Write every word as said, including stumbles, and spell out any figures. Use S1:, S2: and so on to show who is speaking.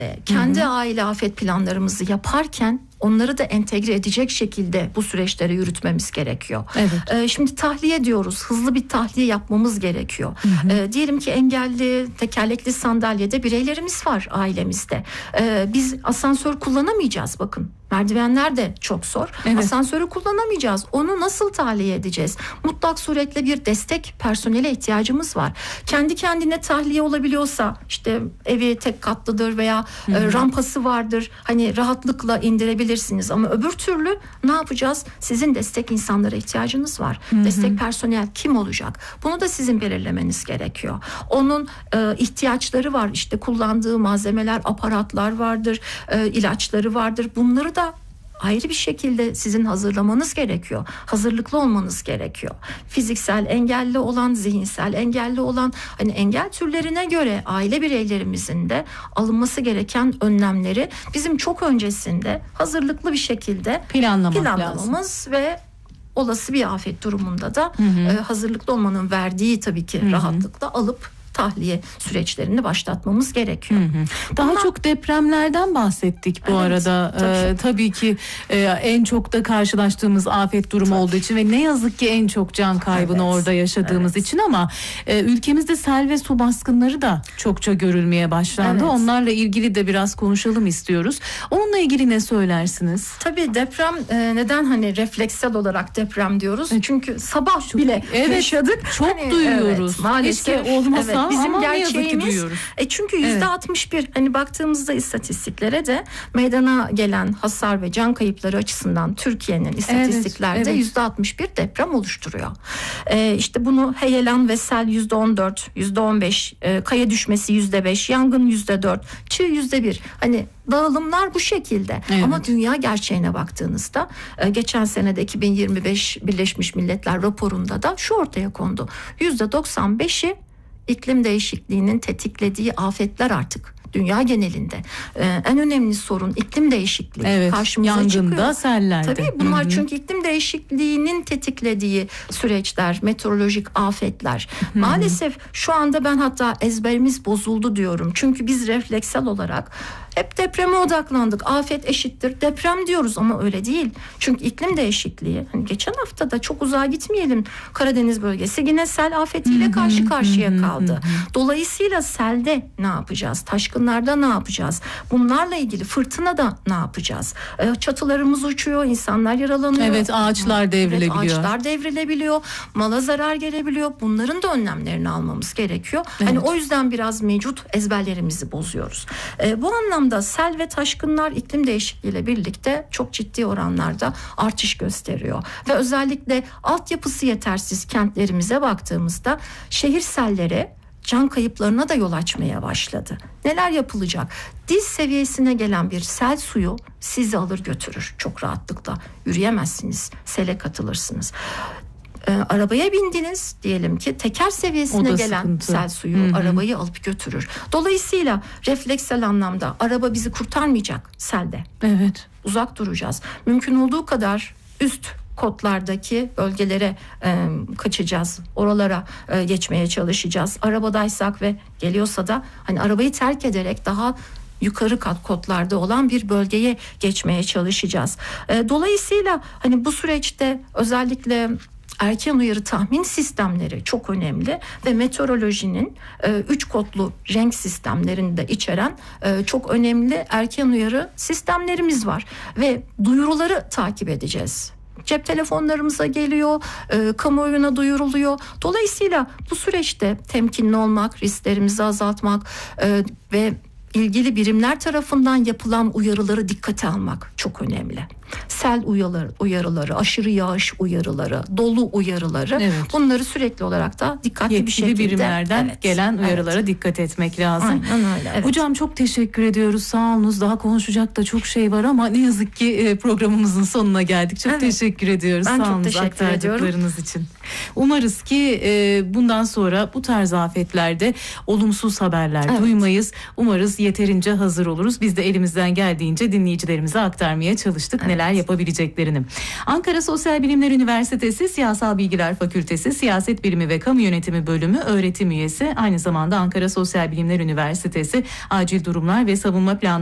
S1: kendi
S2: Hı hı.
S1: aile afet planlarımızı yaparken onları da entegre edecek şekilde bu süreçleri yürütmemiz gerekiyor.
S2: Evet.
S1: Ee, şimdi tahliye diyoruz. Hızlı bir tahliye yapmamız gerekiyor.
S2: Hı hı.
S1: Ee, diyelim ki engelli, tekerlekli sandalyede bireylerimiz var ailemizde. Ee, biz asansör kullanamayacağız bakın. Merdivenler de çok zor.
S2: Evet.
S1: Asansörü kullanamayacağız. Onu nasıl tahliye edeceğiz? Mutlak suretle bir destek personele ihtiyacımız var. Kendi kendine tahliye olabiliyorsa, işte evi tek katlıdır veya
S2: Hı hı.
S1: e, rampası vardır. Hani rahatlıkla indirebilirsiniz ama öbür türlü ne yapacağız? Sizin destek insanlara ihtiyacınız var.
S2: Hı hı.
S1: Destek personel kim olacak? Bunu da sizin belirlemeniz gerekiyor. Onun e, ihtiyaçları var. İşte kullandığı malzemeler, aparatlar vardır, e, ilaçları vardır. Bunları da ayrı bir şekilde sizin hazırlamanız gerekiyor. Hazırlıklı olmanız gerekiyor. Fiziksel engelli olan, zihinsel engelli olan, hani engel türlerine göre aile bireylerimizin de alınması gereken önlemleri bizim çok öncesinde hazırlıklı bir şekilde
S2: Planlamak
S1: planlamamız
S2: lazım.
S1: ve olası bir afet durumunda da
S2: Hı hı.
S1: e, hazırlıklı olmanın verdiği tabii ki
S2: Hı hı.
S1: rahatlıkla alıp tahliye süreçlerini başlatmamız gerekiyor.
S2: Hı hı. Daha
S1: Ama,
S2: çok depremlerden bahsettik bu
S1: Evet,
S2: arada.
S1: tabii.
S2: Ee, tabii ki e, en çok da karşılaştığımız afet durumu
S1: Tabii.
S2: olduğu için ve ne yazık ki en çok can kaybını
S1: Evet,
S2: orada yaşadığımız
S1: evet.
S2: için ama e, ülkemizde sel ve su baskınları da çokça görülmeye başlandı.
S1: Evet.
S2: Onlarla ilgili de biraz konuşalım istiyoruz. Onunla ilgili ne söylersiniz?
S1: Tabii deprem e, neden hani refleksel olarak deprem diyoruz?
S2: Evet.
S1: Çünkü sabah
S2: Çok-
S1: bile
S2: evet,
S1: yaşadık.
S2: çok
S1: Hani,
S2: duyuyoruz.
S1: evet, maalesef
S2: Keşke olmasa
S1: evet, bizim
S2: ama ne yazık ki
S1: gerçeğimiz.
S2: duyuyoruz.
S1: E çünkü yüzde altmış bir hani baktığımızda istatistiklere de meydana gelen hasar ve can kayıpları açısından Türkiye'nin istatistiklerde
S2: evet.
S1: yüzde altmış bir deprem oluşturuyor. E, işte bunu heyelan ve sel yüzde on dört, yüzde on beş, e, kaya düşmesi yüzde beş, yangın yüzde dört, çığ yüzde bir. Hani dağılımlar bu şekilde.
S2: Evet.
S1: Ama dünya gerçeğine baktığınızda e, geçen senede iki bin yirmi beş Birleşmiş Milletler raporunda da şu ortaya kondu. yüzde doksan beşi iklim değişikliğinin tetiklediği afetler artık dünya genelinde. Ee, en önemli sorun iklim değişikliği.
S2: Evet,
S1: Karşımıza
S2: yangında,
S1: çıkıyor.
S2: sellerde.
S1: Tabii bunlar
S2: Hı hı.
S1: çünkü iklim değişikliğinin tetiklediği süreçler, meteorolojik afetler.
S2: Hı hı.
S1: Maalesef şu anda ben hatta ezberimiz bozuldu diyorum. Çünkü biz refleksel olarak hep depreme odaklandık. Afet eşittir deprem diyoruz ama öyle değil. Çünkü iklim değişikliği, hani geçen hafta da çok uzağa gitmeyelim. Karadeniz bölgesi yine sel afetiyle karşı karşıya kaldı. Dolayısıyla selde ne yapacağız? Taşkınlarda ne yapacağız? Bunlarla ilgili fırtınada ne yapacağız? Ee, çatılarımız uçuyor, insanlar yaralanıyor.
S2: Evet, ağaçlar devrilebiliyor.
S1: Evet, ağaçlar devrilebiliyor. Mala zarar gelebiliyor. Bunların da önlemlerini almamız gerekiyor.
S2: Evet.
S1: Hani o yüzden biraz mevcut ezberlerimizi bozuyoruz. Ee, bu anlamda sel ve taşkınlar iklim değişikliğiyle birlikte çok ciddi oranlarda artış gösteriyor. Ve özellikle altyapısı yetersiz kentlerimize baktığımızda şehir selleri can kayıplarına da yol açmaya başladı. Neler yapılacak? Diz seviyesine gelen bir sel suyu sizi alır götürür çok rahatlıkla. Yürüyemezsiniz, sele katılırsınız. E, arabaya bindiniz diyelim ki teker seviyesine gelen
S2: sıkıntı.
S1: sel suyu
S2: Hı hı.
S1: arabayı alıp götürür. Dolayısıyla refleksel anlamda araba bizi kurtarmayacak selde.
S2: Evet.
S1: Uzak duracağız. Mümkün olduğu kadar üst kotlardaki bölgelere e, kaçacağız. Oralara e, geçmeye çalışacağız. Arabadaysak ve geliyorsa da hani arabayı terk ederek daha yukarı kat kotlarda olan bir bölgeye geçmeye çalışacağız. E, dolayısıyla hani bu süreçte özellikle erken uyarı tahmin sistemleri çok önemli ve meteorolojinin e, üç kodlu renk sistemlerini de içeren e, çok önemli erken uyarı sistemlerimiz var ve duyuruları takip edeceğiz. Cep telefonlarımıza geliyor, e, kamuoyuna duyuruluyor. Dolayısıyla bu süreçte temkinli olmak, risklerimizi azaltmak e, ve ilgili birimler tarafından yapılan uyarıları dikkate almak çok önemli. Sel uyarıları, uyarıları, aşırı yağış uyarıları, dolu uyarıları,
S2: Evet.
S1: bunları sürekli olarak da dikkatli
S2: Yetkili
S1: bir şekilde
S2: birimlerden
S1: evet,
S2: gelen uyarılara
S1: evet.
S2: dikkat etmek lazım.
S1: Aynen öyle. Evet.
S2: Hocam çok teşekkür ediyoruz. Sağ olunuz. Daha konuşacak da çok şey var ama ne yazık ki programımızın sonuna geldik. Çok
S1: Evet.
S2: teşekkür ediyoruz.
S1: Ben
S2: Sağ
S1: çok
S2: olunuz
S1: teşekkür ediyorum.
S2: aktardıklarınız için. Umarız ki e, bundan sonra bu tarz afetlerde olumsuz haberler
S1: Evet.
S2: duymayız. Umarız yeterince hazır oluruz. Biz de elimizden geldiğince dinleyicilerimize aktarmaya çalıştık
S1: Evet.
S2: neler yapabileceklerini. Ankara Sosyal Bilimler Üniversitesi Siyasal Bilgiler Fakültesi Siyaset Bilimi ve Kamu Yönetimi Bölümü öğretim üyesi, aynı zamanda Ankara Sosyal Bilimler Üniversitesi Acil Durumlar ve Savunma Planlama